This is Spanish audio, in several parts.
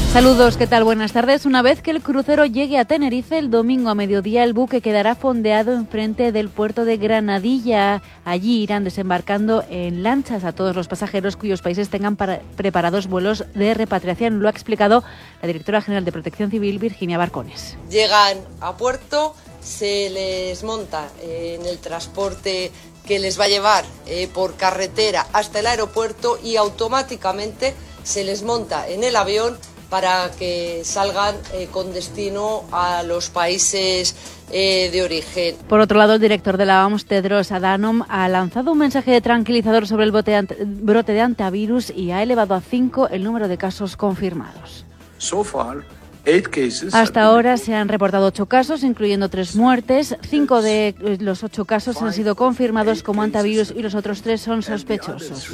Saludos, ¿qué tal? Buenas tardes. Una vez que el crucero llegue a Tenerife, el domingo a mediodía el buque quedará fondeado enfrente del puerto de Granadilla. Allí irán desembarcando en lanchas a todos los pasajeros cuyos países tengan preparados vuelos de repatriación. Lo ha explicado la directora general de Protección Civil, Virginia Barcones. Llegan a puerto, se les monta en el transporte que les va a llevar por carretera hasta el aeropuerto y automáticamente se les monta en el avión para que salgan con destino a los países de origen. Por otro lado, el director de la OMS, Tedros Adhanom, ha lanzado un mensaje tranquilizador sobre el brote de hantavirus y ha elevado a 5 el número de casos confirmados. Hasta ahora se han reportado 8 casos, incluyendo 3 muertes. 5 de los 8 casos han sido confirmados como hantavirus y los otros 3 son sospechosos.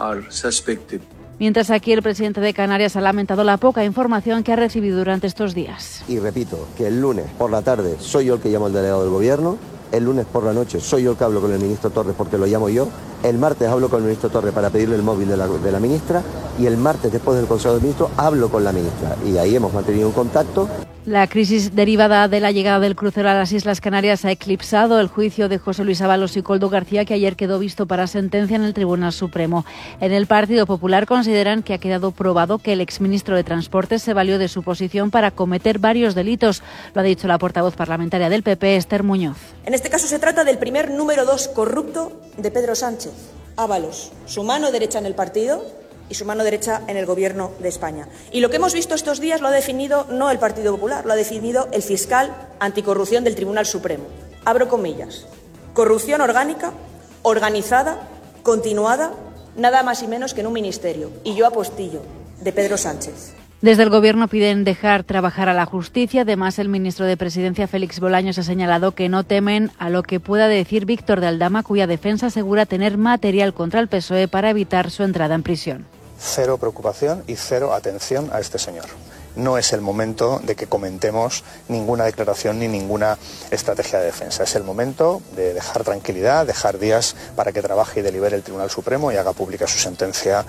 Mientras aquí el presidente de Canarias ha lamentado la poca información que ha recibido durante estos días. Y repito, que el lunes por la tarde soy yo el que llamo al delegado del gobierno, el lunes por la noche soy yo el que hablo con el ministro Torres porque lo llamo yo, el martes hablo con el ministro Torres para pedirle el móvil de la ministra y el martes después del Consejo de Ministros hablo con la ministra y ahí hemos mantenido un contacto. La crisis derivada de la llegada del crucero a las Islas Canarias ha eclipsado el juicio de José Luis Ábalos y Koldo García, que ayer quedó visto para sentencia en el Tribunal Supremo. En el Partido Popular consideran que ha quedado probado que el exministro de Transportes se valió de su posición para cometer varios delitos. Lo ha dicho la portavoz parlamentaria del PP, Esther Muñoz. En este caso se trata del primer número 2 corrupto de Pedro Sánchez, Ábalos, su mano derecha en el partido y su mano derecha en el Gobierno de España. Y lo que hemos visto estos días lo ha definido no el Partido Popular, lo ha definido el fiscal anticorrupción del Tribunal Supremo. Abro comillas. Corrupción orgánica, organizada, continuada, nada más y menos que en un ministerio. Y yo apostillo, de Pedro Sánchez. Desde el Gobierno piden dejar trabajar a la justicia. Además, el ministro de Presidencia, Félix Bolaños, ha señalado que no temen a lo que pueda decir Víctor de Aldama, cuya defensa asegura tener material contra el PSOE para evitar su entrada en prisión. Cero preocupación y cero atención a este señor. No es el momento de que comentemos ninguna declaración ni ninguna estrategia de defensa. Es el momento de dejar tranquilidad, dejar días para que trabaje y delibere el Tribunal Supremo y haga pública su sentencia.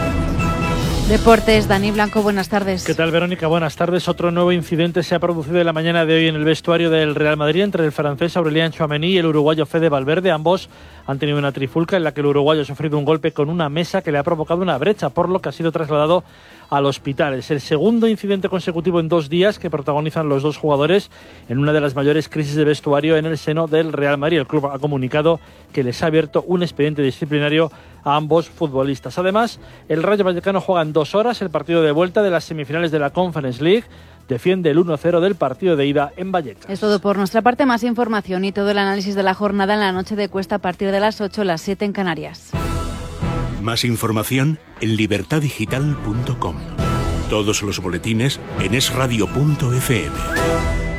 Deportes, Dani Blanco, buenas tardes. ¿Qué tal, Verónica? Buenas tardes. Otro nuevo incidente se ha producido en la mañana de hoy en el vestuario del Real Madrid entre el francés Aurélien Tchouaméni y el uruguayo Fede Valverde. Ambos han tenido una trifulca en la que el uruguayo ha sufrido un golpe con una mesa que le ha provocado una brecha, por lo que ha sido trasladado al hospital. Es el segundo incidente consecutivo en 2 días que protagonizan los dos jugadores en una de las mayores crisis de vestuario en el seno del Real Madrid. El club ha comunicado que les ha abierto un expediente disciplinario a ambos futbolistas. Además, el Rayo Vallecano juega en 2 horas el partido de vuelta de las semifinales de la Conference League. Defiende el 1-0 del partido de ida en Vallecas. Es todo por nuestra parte. Más información y todo el análisis de la jornada en la noche de Cuesta a partir de las 8, las 7 en Canarias. Más información en libertadigital.com. Todos los boletines en esradio.fm.